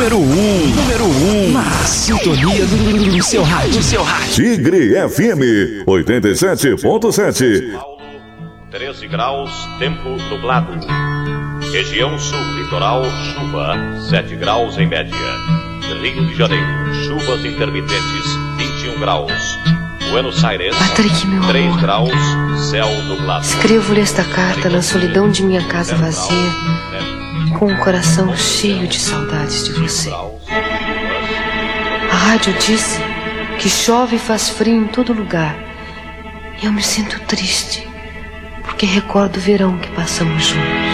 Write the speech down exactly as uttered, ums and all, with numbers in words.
número um, número um, na sintonia do, do seu rádio, do seu rádio. Tigre F M oitenta e sete ponto sete. Paulo, treze graus, tempo nublado. Região sul, litoral, chuva, sete graus em média. Rio de Janeiro, chuvas intermitentes, vinte e um graus. Buenos Aires, Patrick, meu três amor. graus, céu nublado. Escrevo-lhe esta carta na solidão de minha casa vazia, com o coração cheio de saudades de você. A rádio disse que chove e faz frio em todo lugar. E eu me sinto triste, porque recordo o verão que passamos juntos.